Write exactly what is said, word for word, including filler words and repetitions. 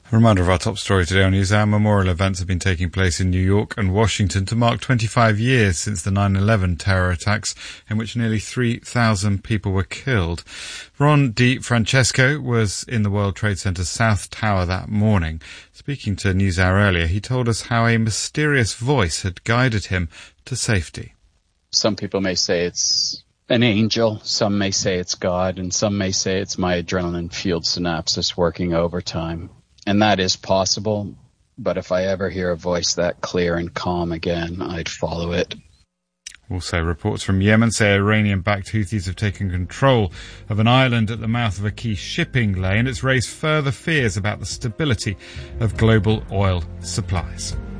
A reminder of our top story today on NewsHour. Memorial events have been taking place in New York and Washington to mark twenty-five years since the nine eleven terror attacks in which nearly three thousand people were killed. Ron DeFrancesco was in the World Trade Center's South Tower that morning. Speaking to NewsHour earlier, he told us how a mysterious voice had guided him to safety. Some people may say it's an angel, some may say it's God, and some may say it's my adrenaline-fueled synapses working overtime. And that is possible, but if I ever hear a voice that clear and calm again, I'd follow it. Also, reports from Yemen say Iranian-backed Houthis have taken control of an island at the mouth of a key shipping lane. It's raised further fears about the stability of global oil supplies.